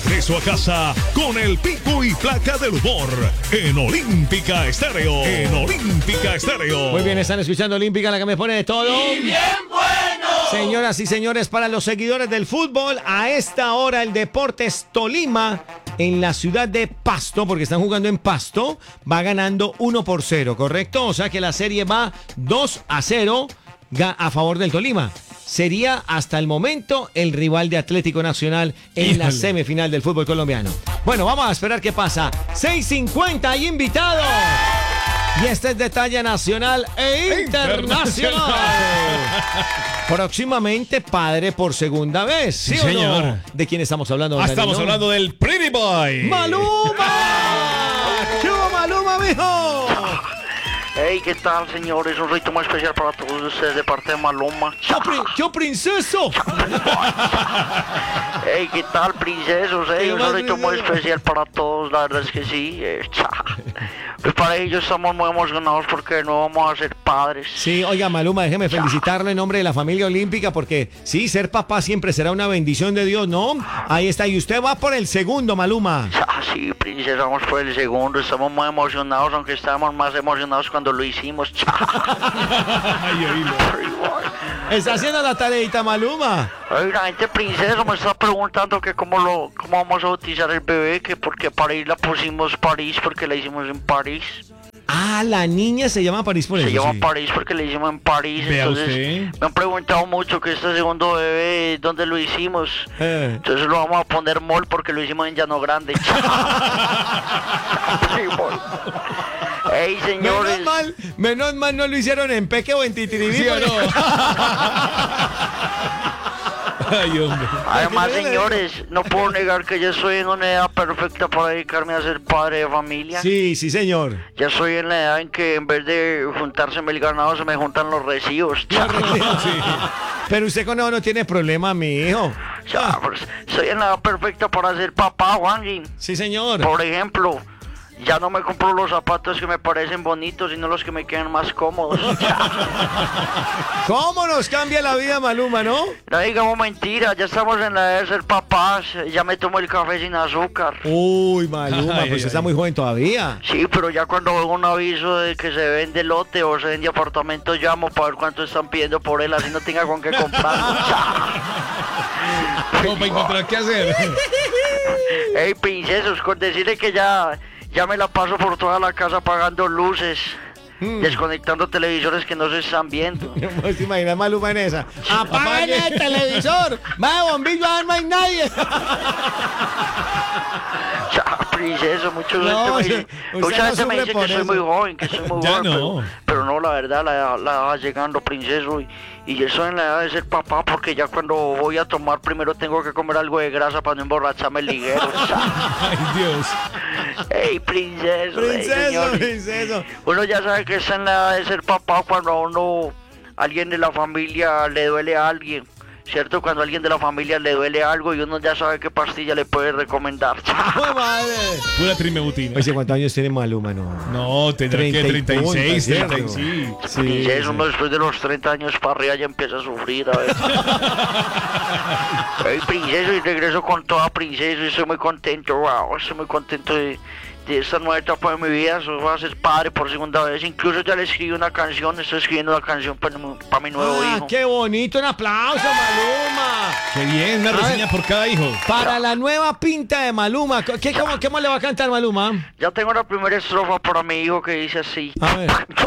regreso a casa con el pico y placa del humor en Olímpica Estéreo. Muy bien, están escuchando Olímpica, la que me pone de todo. ¡Y bien bueno! Señoras y señores, para los seguidores del fútbol, a esta hora el Deportes Tolima en la ciudad de Pasto, porque están jugando en Pasto, va ganando 1-0, ¿correcto? O sea que la serie va 2-0 a favor del Tolima. Sería hasta el momento el rival de Atlético Nacional en la semifinal del fútbol colombiano. Bueno, vamos a esperar qué pasa. 6:50 hay invitado. Y este es de talla nacional e internacional. Próximamente padre por segunda vez. ¿Sí, sí, o señor. no? ¿De quién estamos hablando? Estamos hablando del Pretty Boy. ¡Maluma! ¿Qué hubo, Maluma, mijo? Hey, ¿qué tal, señores? Un rito muy especial para todos ustedes de parte de Maluma. ¡Qué princeso! Hey, ¿qué tal, princesos? Hey, ¿Qué un más, rito muy princesa? especial para todos, la verdad es que sí. Pues para ellos estamos muy emocionados porque no vamos a ser padres. Sí, oiga, Maluma, déjeme felicitarlo en nombre de la familia olímpica porque sí, ser papá siempre será una bendición de Dios, ¿no? Ahí está, y usted va por el segundo, Maluma. Sí, princesa, vamos por el segundo. Estamos muy emocionados, aunque estábamos más emocionados cuando lo hicimos. Está haciendo la tareita, Maluma. Ay, la gente princesa me está preguntando que cómo vamos a bautizar el bebé, que porque París la pusimos París, porque la hicimos en París. Ah, la niña se llama París por eso. Se llama sí. París porque le hicimos en París. Vea Entonces usted. me han preguntado mucho que este segundo bebé, ¿dónde lo hicimos? Eh. Entonces lo vamos a poner Mall porque lo hicimos en Llano Grande. Sí, Mall. Ey, señores. Menos mal no lo hicieron en Peque o en Titiribí. ¿Sí o no? Ay, hombre. Además, señores, no puedo negar que ya estoy en una edad perfecta para dedicarme a ser padre de familia. Sí, sí, señor. Ya estoy en la edad en que en vez de juntárseme el ganado se me juntan los recibos. Pero usted con eso no tiene problema, mi hijo. Ya, pues, estoy en la edad perfecta para ser papá, Juanji. Sí, señor. Por ejemplo, ya no me compro los zapatos que me parecen bonitos, sino los que me quedan más cómodos. ¿Cómo nos cambia la vida, Maluma, no? No digamos mentira, ya estamos en la edad de ser papás. Ya me tomo el café sin azúcar. Uy, Maluma, Ay, pues ay, está ay. muy joven todavía. Sí, pero ya cuando veo un aviso de que se vende lote o se vende apartamento, llamo para ver cuánto están pidiendo por él, así no tenga con qué comprarlo. ¿Cómo para encontrar qué hacer? Ey, princesos, con decirle que ya me la paso por toda la casa apagando luces, desconectando televisores que no se están viendo. No puedo imaginar Maluma en esa. ¡Apaguen el televisor! ¡Va de bombillo, no hay nadie! Ya, princeso, mucha No, gente usted mucha no gente me sufre dice por que soy eso. muy joven, que soy muy Ya joven, no. pero no, la verdad, la edad va llegando, princeso, y yo estoy en la edad de ser papá porque ya cuando voy a tomar primero tengo que comer algo de grasa para no emborracharme el liguero. Ay, Dios. ¡Ey, princeso! ey, Princeso, señor. princeso. Uno ya sabe que está en la edad de ser papá cuando a uno, alguien de la familia le duele a alguien, ¿cierto? Cuando a alguien de la familia le duele algo y uno ya sabe qué pastilla le puede recomendar. ¡Ay, madre! Pura trimebutina. Oye, ¿cuántos años tiene Maluma, no? No, tendrá que 36, 30, 36. Sí, Princeso, sí. uno después de los 30 años para arriba ya empieza a sufrir, a ver. Ey, princeso, y regreso con toda princeso y estoy muy contento, wow, estoy muy contento de esta nueva etapa de mi vida. Voy a ser padre por segunda vez, incluso ya le escribí una canción, estoy escribiendo una canción para mi nuevo ¡Ah, hijo. qué bonito! ¡Un aplauso, Maluma! Qué bien, una reseña por cada hijo. Para la nueva pinta de Maluma, ¿cómo le va a cantar Maluma? Ya tengo la primera estrofa para mi hijo que dice así. A ver.